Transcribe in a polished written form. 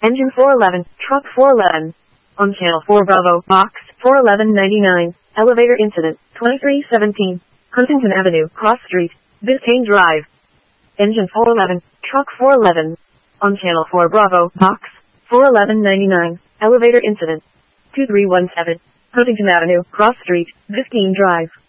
Engine 411, Truck 411. On Channel 4 Bravo, Box 41199. Elevator incident, 2317. Huntington Avenue, Cross Street, Biscayne Drive. Engine 411, Truck 411. On Channel 4 Bravo, Box 41199. Elevator incident, 2317. Huntington Avenue, Cross Street, Biscayne Drive.